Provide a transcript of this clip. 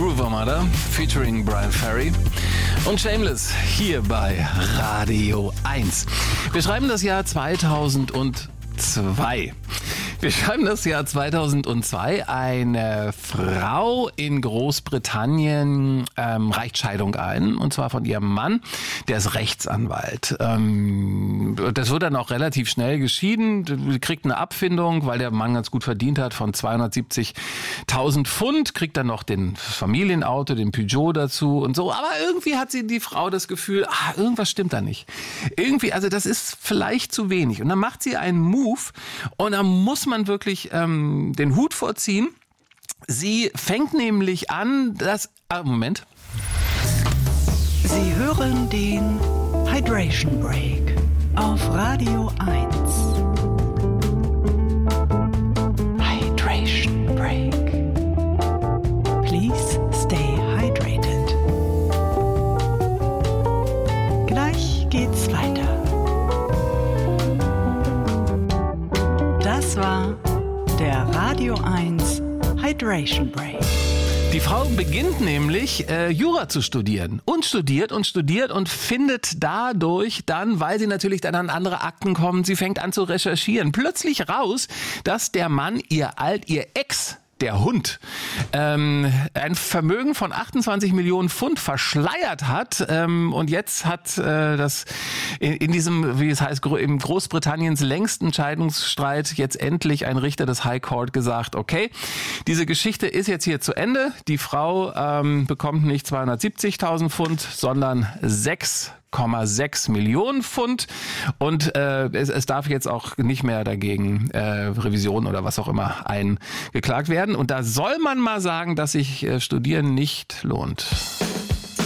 Groover Mother featuring Brian Ferry und Shameless hier bei Radio 1. Wir schreiben das Jahr 2002. Eine Frau in Großbritannien reicht Scheidung ein, und zwar von ihrem Mann, der ist Rechtsanwalt. Das wird dann auch relativ schnell geschieden, sie kriegt eine Abfindung, weil der Mann ganz gut verdient hat, von 270.000 Pfund, kriegt dann noch den Familienauto, den Peugeot dazu und so. Aber irgendwie hat die Frau das Gefühl, irgendwas stimmt da nicht. Irgendwie, also das ist vielleicht zu wenig. Und dann macht sie einen Move und dann muss man wirklich den Hut vorziehen. Sie fängt nämlich an, Moment. Sie hören den Hydration Break auf Radio 1. Hydration Break. Please stay hydrated. Gleich geht's weiter. Das war der Radio 1 Hydration Break. Die Frau beginnt nämlich Jura zu studieren und studiert und findet dadurch dann, weil sie natürlich dann an andere Akten kommt, sie fängt an zu recherchieren, plötzlich raus, dass der Mann, ihr Ex, der Hund, ein Vermögen von 28 Millionen Pfund verschleiert hat, und jetzt hat das in diesem, wie es heißt, in Großbritanniens längsten Scheidungsstreit jetzt endlich ein Richter des High Court gesagt, okay, diese Geschichte ist jetzt hier zu Ende. Die Frau bekommt nicht 270.000 Pfund, sondern 6,6 Millionen Pfund, und es darf jetzt auch nicht mehr dagegen Revision oder was auch immer eingeklagt werden. Und da soll man mal sagen, dass sich Studieren nicht lohnt.